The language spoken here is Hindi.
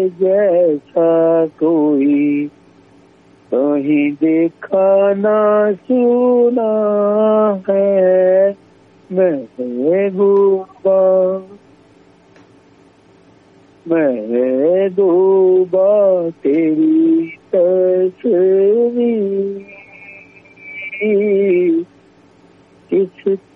जैसा कोई कहीं देखा ना सुना है। महबूबा महबूबा तेरी तस्वीर किस